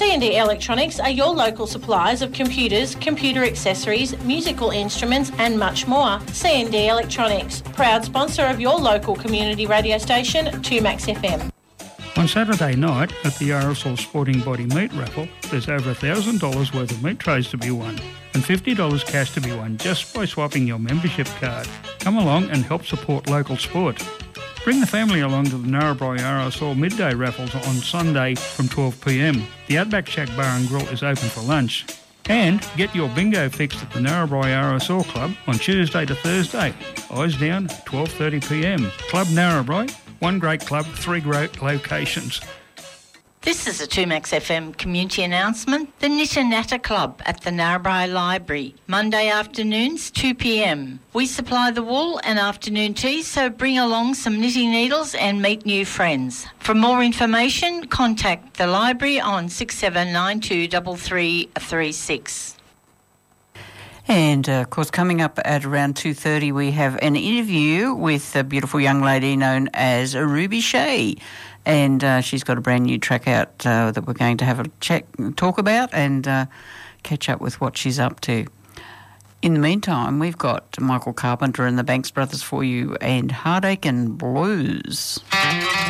C&D Electronics are your local suppliers of computers, computer accessories, musical instruments and much more. C&D Electronics, proud sponsor of your local community radio station, 2Max FM. On Saturday night at the RSL Sporting Body Meat Raffle, there's over $1,000 worth of meat trays to be won and $50 cash to be won just by swapping your membership card. Come along and help support local sport. Bring the family along to the Narrabri RSL midday raffles on Sunday from 12 p.m. The Outback Shack Bar and Grill is open for lunch. And get your bingo fixed at the Narrabri RSL Club on Tuesday to Thursday. Eyes down, 12:30 p.m. Club Narrabri, one great club, three great locations. This is a 2Max FM community announcement. The Knitter Natter Club at the Narrabri Library, Monday afternoons, 2 p.m. We supply the wool and afternoon tea, so bring along some knitting needles and meet new friends. For more information, contact the library on 67923336. And, of course, coming up at around 2:30, we have an interview with a beautiful young lady known as Ruby Shea. And she's got a brand new track out that we're going to have a talk about and catch up with what she's up to. In the meantime, we've got Michael Carpenter and the Banks Brothers for you and Heartache and Blues.